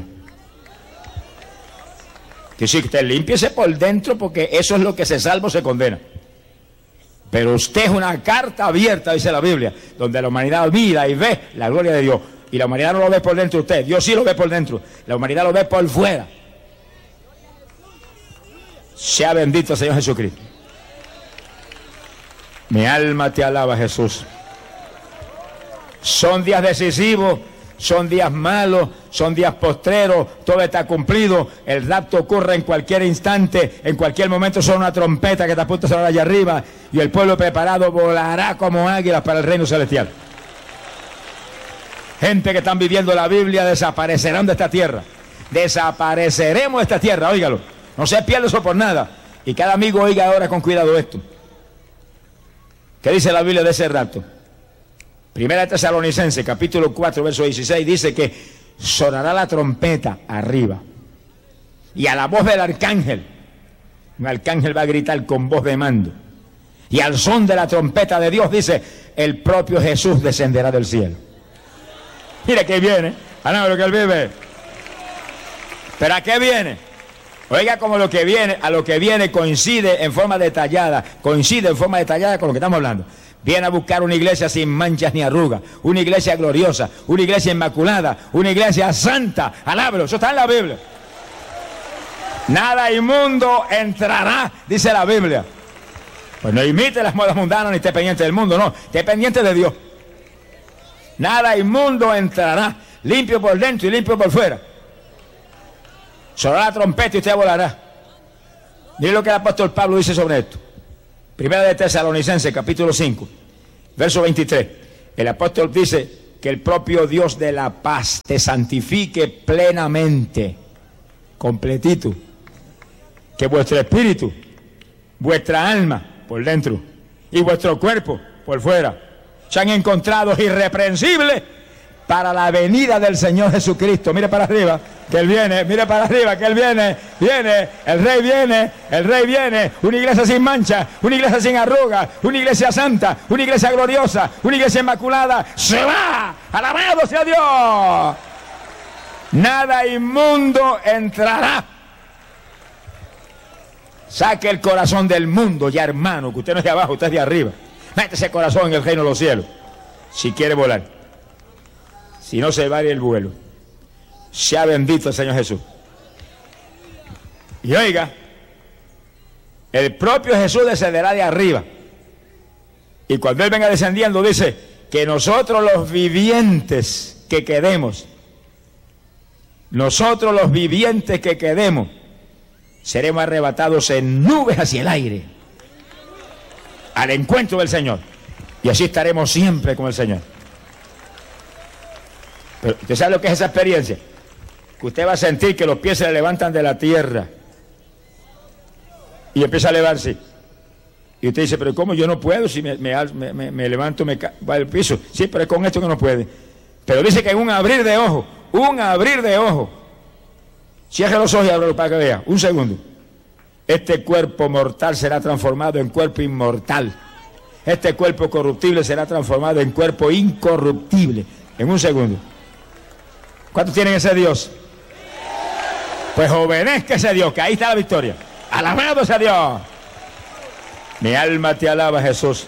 Que si usted límpiese por dentro, porque eso es lo que se salva o se condena. Pero usted es una carta abierta, dice la Biblia, donde la humanidad mira y ve la gloria de Dios. Y la humanidad no lo ve por dentro de usted, Dios sí lo ve por dentro, la humanidad lo ve por fuera. Sea bendito Señor Jesucristo. Mi alma te alaba, Jesús. Son días decisivos, son días malos, son días postreros, todo está cumplido. El rapto ocurre en cualquier instante, en cualquier momento. Son una trompeta que te apunta a sonar allá arriba y el pueblo preparado volará como águilas para el reino celestial. Gente que están viviendo la Biblia desaparecerán de esta tierra. Desapareceremos de esta tierra, óigalo. No se pierda eso por nada. Y cada amigo oiga ahora con cuidado esto. ¿Qué dice la Biblia de ese rapto? Primera de Tesalonicenses, capítulo cuatro, verso dieciséis, dice que sonará la trompeta arriba. Y a la voz del arcángel, un arcángel va a gritar con voz de mando. Y al son de la trompeta de Dios, dice, el propio Jesús descenderá del cielo. Mire que viene, a lo que Él vive. ¿Pero a qué viene? Oiga, como lo que viene, a lo que viene coincide en forma detallada, coincide en forma detallada con lo que estamos hablando. Viene a buscar una iglesia sin manchas ni arrugas, una iglesia gloriosa, una iglesia inmaculada, una iglesia santa. Alábelo, eso está en la Biblia. Nada inmundo entrará, dice la Biblia. Pues no imite las modas mundanas ni esté pendiente del mundo, no, esté pendiente de Dios. Nada inmundo entrará, limpio por dentro y limpio por fuera. Sonará la trompeta y usted volará. Mire lo que el apóstol Pablo dice sobre esto. Primera de Tesalonicenses, capítulo cinco, verso veintitrés. El apóstol dice que el propio Dios de la paz te santifique plenamente, completito, que vuestro espíritu, vuestra alma por dentro y vuestro cuerpo por fuera sean encontrados irreprensibles para la venida del Señor Jesucristo. Mire para arriba, que Él viene, mire para arriba, que Él viene, viene, el Rey viene, el Rey viene, una iglesia sin mancha, una iglesia sin arruga, una iglesia santa, una iglesia gloriosa, una iglesia inmaculada, se va, alabado sea Dios. Nada inmundo entrará. Saque el corazón del mundo ya, hermano, que usted no es de abajo, usted es de arriba. Mete ese corazón en el reino de los cielos, si quiere volar. Si no, se va el vuelo. Sea bendito el Señor Jesús. Y oiga, el propio Jesús descenderá de arriba. Y cuando Él venga descendiendo, dice que nosotros los vivientes que quedemos, nosotros los vivientes que quedemos, seremos arrebatados en nubes hacia el aire, al encuentro del Señor. Y así estaremos siempre con el Señor. Pero ¿usted sabe lo que es esa experiencia? Que usted va a sentir que los pies se le levantan de la tierra y empieza a elevarse. Y usted dice, pero ¿cómo yo no puedo? Si me, me, me, me levanto, me va al piso. Sí, pero es con esto que no puede. Pero dice que en un abrir de ojos, un abrir de ojos. Cierre los ojos y ábrelo para que vea. Un segundo. Este cuerpo mortal será transformado en cuerpo inmortal. Este cuerpo corruptible será transformado en cuerpo incorruptible. En un segundo. ¿Cuántos tienen ese Dios? Pues obedezca ese Dios, que ahí está la victoria. Alabado sea Dios. Mi alma te alaba, Jesús.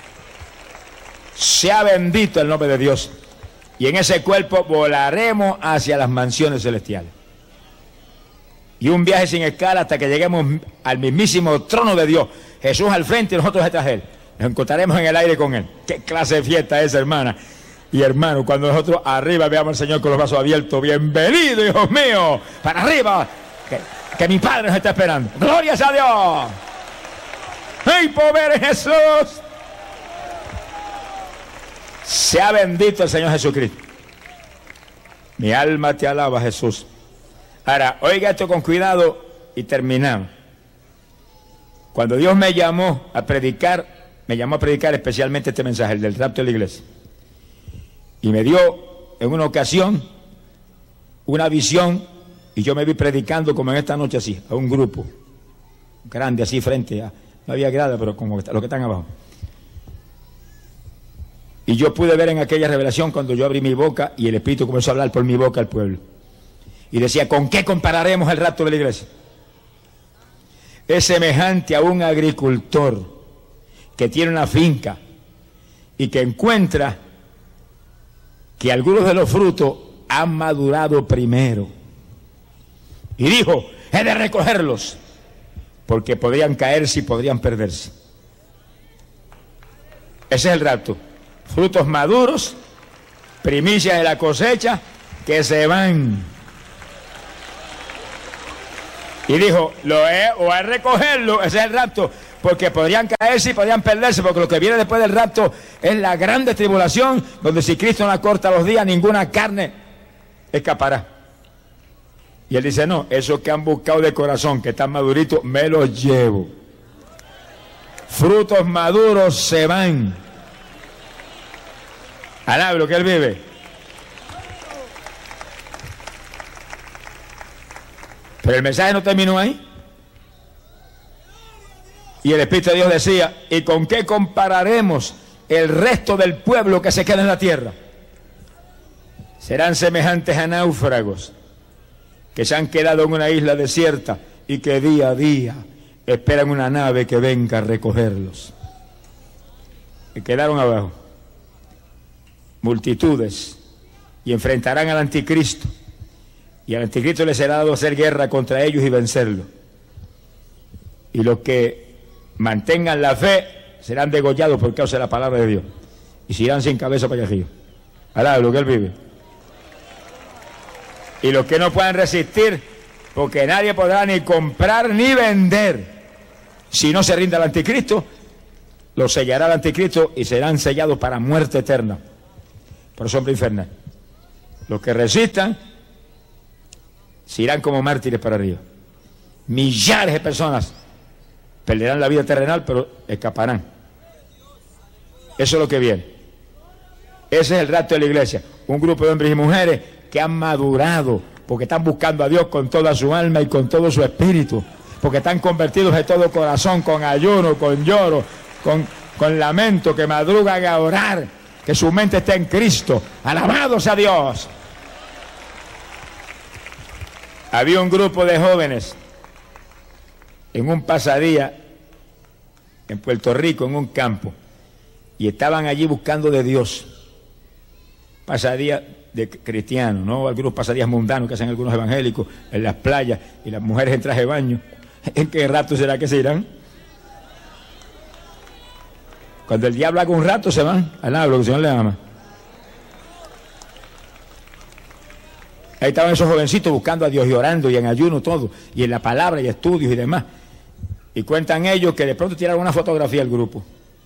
Sea bendito el nombre de Dios. Y en ese cuerpo volaremos hacia las mansiones celestiales. Y un viaje sin escala hasta que lleguemos al mismísimo trono de Dios. Jesús al frente y nosotros detrás de Él. Nos encontraremos en el aire con Él. ¿Qué clase de fiesta es, hermana? Y hermano, cuando nosotros arriba veamos al Señor con los brazos abiertos, bienvenido, hijos míos, para arriba, que, que mi Padre nos está esperando. ¡Glorias a Dios! ¡Ay, pobre Jesús! Sea bendito el Señor Jesucristo. Mi alma te alaba, Jesús. Ahora, oiga esto con cuidado y terminamos. Cuando Dios me llamó a predicar, me llamó a predicar especialmente este mensaje, el del rapto de la iglesia. Y me dio en una ocasión una visión y yo me vi predicando como en esta noche así, a un grupo grande así frente a, no había grada, pero como los que están abajo. Y yo pude ver en aquella revelación cuando yo abrí mi boca y el Espíritu comenzó a hablar por mi boca al pueblo. Y decía, ¿con qué compararemos el rapto de la iglesia? Es semejante a un agricultor que tiene una finca y que encuentra que algunos de los frutos han madurado primero. Y dijo, he de recogerlos, porque podrían caerse y podrían perderse. Ese es el rapto. Frutos maduros, primicias de la cosecha, que se van. Y dijo, lo he, o he de recogerlo, ese es el rapto, porque podrían caerse y podrían perderse, porque lo que viene después del rapto es la grande tribulación, donde si Cristo no acorta los días, ninguna carne escapará. Y él dice, no, esos que han buscado de corazón, que están maduritos, me los llevo. Frutos maduros se van. Alabe lo que él vive. Pero el mensaje no terminó ahí. Y el Espíritu de Dios decía, ¿y con qué compararemos el resto del pueblo que se queda en la tierra? Serán semejantes a náufragos que se han quedado en una isla desierta y que día a día esperan una nave que venga a recogerlos. Que quedaron abajo. Multitudes. Y enfrentarán al anticristo. Y al anticristo le será dado hacer guerra contra ellos y vencerlo. Y los que mantengan la fe serán degollados por causa de la palabra de Dios. Y se irán sin cabeza para el río. Alá, lo que él vive. Y los que no puedan resistir, porque nadie podrá ni comprar ni vender, si no se rinde al anticristo, los sellará el anticristo y serán sellados para muerte eterna. por sombra infernal. Los que resistan se irán como mártires para arriba. Millares de personas perderán la vida terrenal, pero escaparán. Eso es lo que viene. Ese es el rapto de la iglesia. Un grupo de hombres y mujeres que han madurado, porque están buscando a Dios con toda su alma y con todo su espíritu, porque están convertidos de todo corazón, con ayuno, con lloro, con, con lamento, que madrugan a orar, que su mente está en Cristo. Alabados a Dios. Había un grupo de jóvenes en un pasadía en Puerto Rico, en un campo, y estaban allí buscando de Dios. Pasadía de cristianos, no algunos pasadías mundanos que hacen algunos evangélicos en las playas y las mujeres en traje de baño. ¿En qué rato será que se irán? Cuando el diablo haga un rato se van al hablo que el Señor le ama. Ahí estaban esos jovencitos buscando a Dios y orando y en ayuno todo, y en la palabra y estudios y demás. Y cuentan ellos que de pronto tiraron una fotografía al grupo.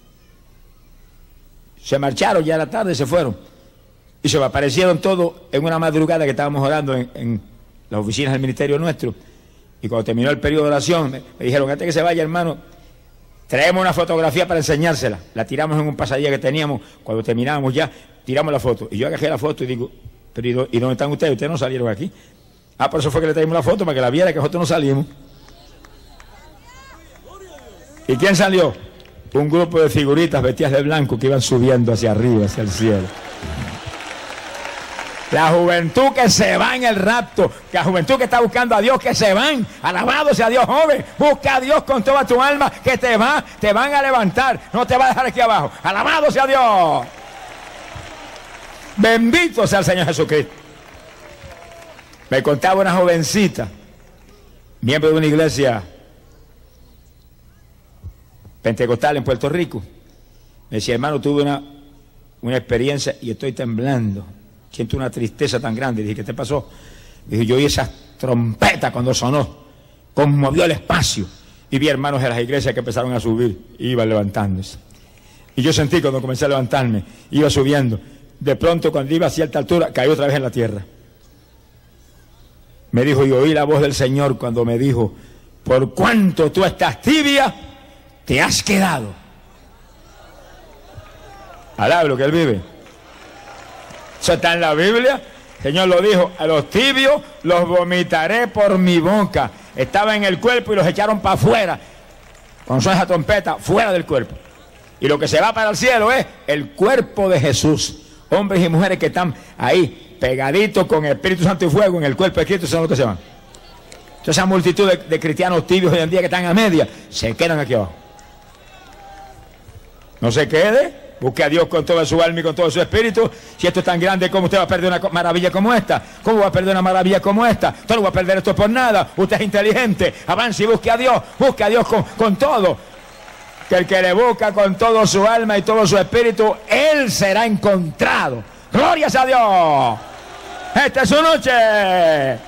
Se marcharon ya a la tarde y se fueron. Y se me aparecieron todos en una madrugada que estábamos orando en, en las oficinas del ministerio nuestro. Y cuando terminó el periodo de oración, me, me dijeron, antes que se vaya, hermano, traemos una fotografía para enseñársela. La tiramos en un pasadía que teníamos. Cuando terminábamos ya, tiramos la foto. Y yo agarré la foto y digo, pero ¿y dónde están ustedes? Ustedes no salieron aquí. Ah, por eso fue que le traímos la foto, para que la viera, que nosotros no salimos. ¿Y quién salió? Un grupo de figuritas vestidas de blanco que iban subiendo hacia arriba, hacia el cielo. La juventud que se va en el rapto, la juventud que está buscando a Dios, que se van. Alabado sea Dios, joven. Busca a Dios con toda tu alma, que te va, te van a levantar. No te va a dejar aquí abajo. Alabado sea Dios. Bendito sea el Señor Jesucristo. Me contaba una jovencita, miembro de una iglesia pentecostal en Puerto Rico. Me decía, hermano, tuve una, una experiencia y estoy temblando. Siento una tristeza tan grande. Dije, ¿qué te pasó? Dije, yo oí esa trompeta cuando sonó. Conmovió el espacio. Y vi hermanos de las iglesias que empezaron a subir. Iban levantándose. Y yo sentí cuando comencé a levantarme, iba subiendo. De pronto, cuando iba a cierta altura, cayó otra vez en la tierra. Me dijo, y oí la voz del Señor cuando me dijo, por cuanto tú estás tibia, te has quedado. Alaba lo que Él vive. Eso está en la Biblia. El Señor lo dijo, a los tibios los vomitaré por mi boca. Estaba en el cuerpo y los echaron para afuera. Con esa trompeta, fuera del cuerpo. Y lo que se va para el cielo es el cuerpo de Jesús. Hombres y mujeres que están ahí, pegaditos con el Espíritu Santo y fuego en el cuerpo de Cristo, son los que se van. Entonces esa multitud de, de cristianos tibios hoy en día que están a media, se quedan aquí abajo. No se quede. Busque a Dios con toda su alma y con todo su espíritu. Si esto es tan grande, ¿cómo usted va a perder una maravilla como esta? ¿Cómo va a perder una maravilla como esta? Usted no va a perder esto por nada. Usted es inteligente. Avance y busque a Dios. Busque a Dios con, con todo. Que el que le busca con todo su alma y todo su espíritu, Él será encontrado. ¡Glorias a Dios! ¡Esta es su noche!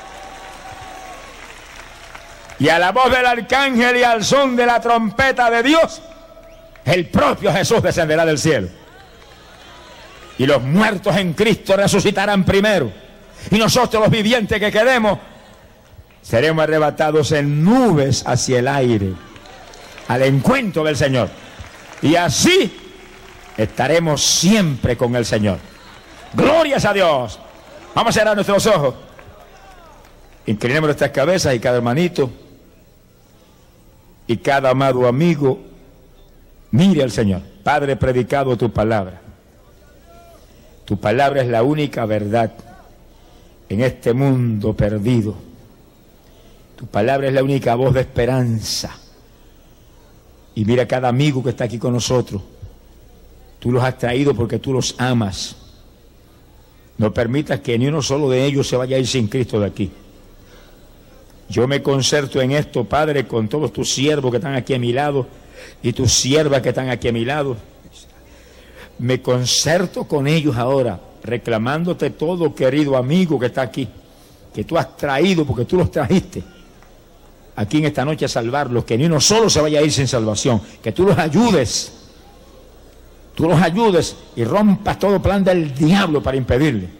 Y a la voz del arcángel y al son de la trompeta de Dios, el propio Jesús descenderá del cielo. Y los muertos en Cristo resucitarán primero. Y nosotros los vivientes que quedemos seremos arrebatados en nubes hacia el aire, al encuentro del Señor. Y así estaremos siempre con el Señor. ¡Glorias a Dios! Vamos a cerrar nuestros ojos. Inclinemos nuestras cabezas y cada hermanito y cada amado amigo mire al Señor. Padre, predicado tu palabra. Tu palabra es la única verdad en este mundo perdido. Tu palabra es la única voz de esperanza. Y mira cada amigo que está aquí con nosotros. Tú los has traído porque tú los amas. No permitas que ni uno solo de ellos se vaya a ir sin Cristo de aquí. Yo me concerto en esto, Padre, con todos tus siervos que están aquí a mi lado y tus siervas que están aquí a mi lado. Me concerto con ellos ahora, reclamándote todo, querido amigo que está aquí, que tú has traído porque tú los trajiste aquí en esta noche a salvarlos, que ni uno solo se vaya a ir sin salvación, que tú los ayudes. tú los ayudes y rompas todo plan del diablo para impedirle